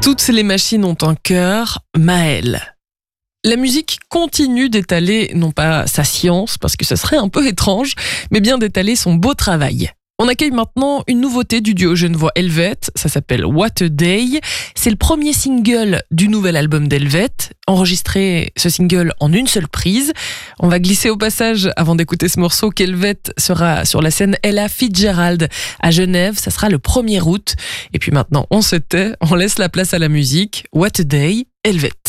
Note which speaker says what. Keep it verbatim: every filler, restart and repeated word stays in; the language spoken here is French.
Speaker 1: Toutes les machines ont un cœur, Maël. La musique continue d'étaler, non pas sa science, parce que ce serait un peu étrange, mais bien d'étaler son beau travail. On accueille maintenant une nouveauté du duo genevois Helvet, ça s'appelle What a Day. C'est le premier single du nouvel album d'Helvet, enregistré ce single en une seule prise. On va glisser au passage, avant d'écouter ce morceau, qu'Helvet sera sur la scène Ella Fitzgerald à Genève, ça sera le premier août. Et puis maintenant, on se tait, on laisse la place à la musique. What a Day, Helvet.